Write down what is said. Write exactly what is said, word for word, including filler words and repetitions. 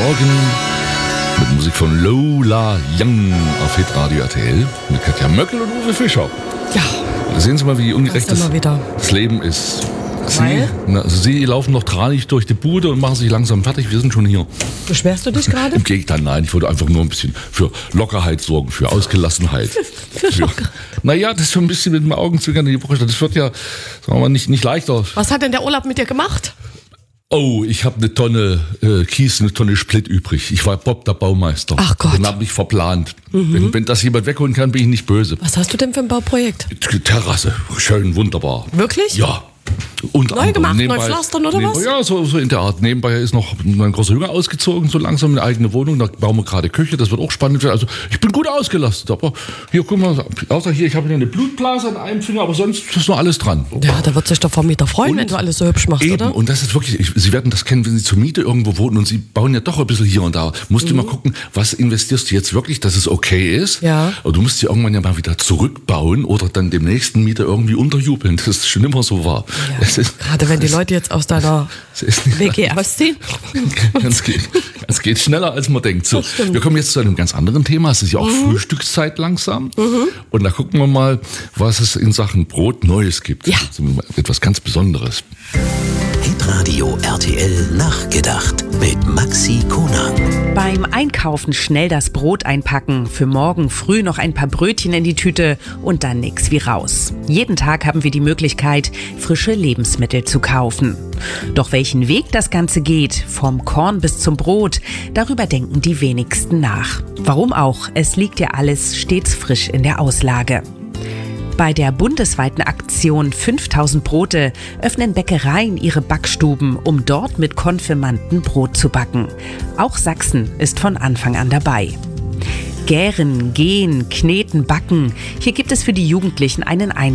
Morgen mit Musik von Lola Young auf Hitradio R T L mit Katja Möckel und Uwe Fischer. Ja. Da sehen Sie mal, wie ungerecht das, das, das Leben ist. Sie, Weil? na, Sie laufen noch tranig durch die Bude und machen sich langsam fertig. Wir sind schon hier. Beschwerst du dich gerade? Im Gegenteil, nein. Ich wollte einfach nur ein bisschen für Lockerheit sorgen, für Ausgelassenheit. Für für, naja, das ist so ein bisschen mit dem Augenzwinkern in die Woche. Das wird ja, sagen wir mal, nicht, nicht leichter. Was hat denn der Urlaub mit dir gemacht? Oh, ich habe eine Tonne äh, Kies, eine Tonne Split übrig. Ich war Bob der Baumeister. Ach Gott. Den habe ich verplant. Mhm. Wenn, wenn das jemand wegholen kann, bin ich nicht böse. Was hast du denn für ein Bauprojekt? Terrasse, schön, wunderbar. Wirklich? Ja. Unter Neu gemacht, neu pflastern oder nebenbei, was? Ja, so, so in der Art. Nebenbei ist noch mein großer Junge ausgezogen, so langsam eine eigene Wohnung. Da bauen wir gerade Küche, das wird auch spannend. Also ich bin gut ausgelastet. Aber hier, guck mal, außer hier, ich habe eine Blutblase an einem Finger, aber sonst ist noch alles dran. Ja, da wird sich der Vermieter freuen, Und wenn du alles so hübsch machst, eben, oder? und das ist wirklich, ich, Sie werden das kennen, wenn Sie zur Miete irgendwo wohnen und Sie bauen ja doch ein bisschen hier und da. Musst du Mhm. mal gucken, was investierst du jetzt wirklich, dass es okay ist. Ja. Aber du musst sie irgendwann ja mal wieder zurückbauen oder dann dem nächsten Mieter irgendwie unterjubeln. Das ist schon immer so wahr. Ja. Das ist, Gerade wenn die Leute jetzt aus deiner das ist nicht W G ausziehen. Es geht, es geht schneller, als man denkt. So, Das stimmt. wir kommen jetzt zu einem ganz anderen Thema. Es ist ja auch Mhm. Frühstückszeit langsam. Mhm. Und da gucken wir mal, was es in Sachen Brot Neues gibt. Ja. Das ist etwas ganz Besonderes. Hitradio R T L nachgedacht mit Maxi Konang. Beim Einkaufen schnell das Brot einpacken, für morgen früh noch ein paar Brötchen in die Tüte und dann nix wie raus. Jeden Tag haben wir die Möglichkeit, frische Lebensmittel zu kaufen. Doch welchen Weg das Ganze geht, vom Korn bis zum Brot, darüber denken die wenigsten nach. Warum auch? Es liegt ja alles stets frisch in der Auslage. Bei der bundesweiten Aktion fünftausend Brote öffnen Bäckereien ihre Backstuben, um dort mit Konfirmanden Brot zu backen. Auch Sachsen ist von Anfang an dabei. Gären, gehen, kneten, backen. Hier gibt es für die Jugendlichen einen Einblick